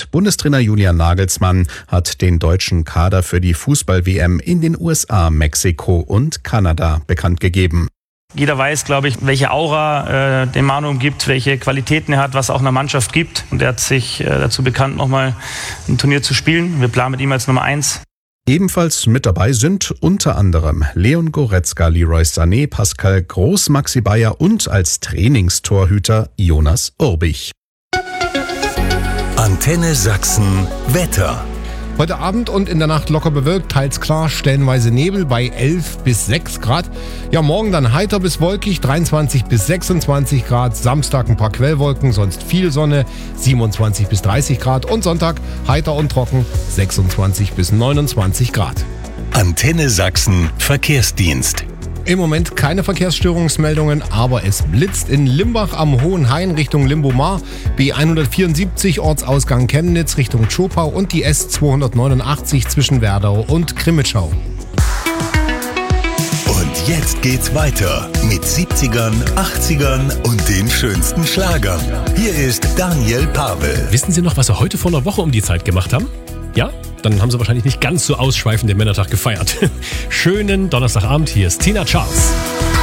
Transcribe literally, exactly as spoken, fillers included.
und Bundestrainer Julian Nagelsmann hat den deutschen Kader für die Fußball-W M in den U S A, Mexiko und Kanada bekannt gegeben. Jeder weiß, glaube ich, welche Aura äh, dem Manu gibt, welche Qualitäten er hat, was auch einer Mannschaft gibt. Und er hat sich äh, dazu bekannt, nochmal ein Turnier zu spielen. Wir planen mit ihm als Nummer eins. Ebenfalls mit dabei sind unter anderem Leon Goretzka, Leroy Sané, Pascal Groß, Maxi Bayer und als Trainingstorhüter Jonas Urbich. Antenne Sachsen Wetter. Heute Abend und in der Nacht locker bewölkt, teils klar, stellenweise Nebel bei elf bis sechs Grad. Ja, morgen dann heiter bis wolkig, dreiundzwanzig bis sechsundzwanzig Grad. Samstag ein paar Quellwolken, sonst viel Sonne, siebenundzwanzig bis dreißig Grad. Und Sonntag heiter und trocken, sechsundzwanzig bis neunundzwanzig Grad. Antenne Sachsen Verkehrsdienst. Im Moment keine Verkehrsstörungsmeldungen, aber es blitzt in Limbach am Hohen Hain Richtung Limbomar, B hundertvierundsiebzig Ortsausgang Chemnitz Richtung Zschopau und die S zweihundertneunundachtzig zwischen Werdau und Crimmitschau. Und jetzt geht's weiter mit siebzigern, achtzigern und den schönsten Schlagern. Hier ist Daniel Pavel. Wissen Sie noch, was wir heute vor einer Woche um die Zeit gemacht haben? Ja? Dann haben Sie wahrscheinlich nicht ganz so ausschweifend den Männertag gefeiert. Schönen Donnerstagabend, hier ist Tina Charles.